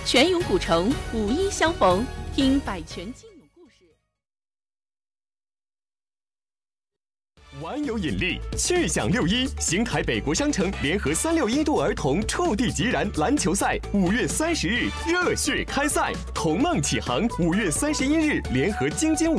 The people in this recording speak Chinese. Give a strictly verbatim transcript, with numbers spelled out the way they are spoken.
泉涌古城，五一相逢，听百泉金涌故事。 玩有引力，去享六一，新台北国商城联合三六一度儿童触地即燃篮球赛，五月三十日热血开赛，童梦启航，五月三十一日联合京津。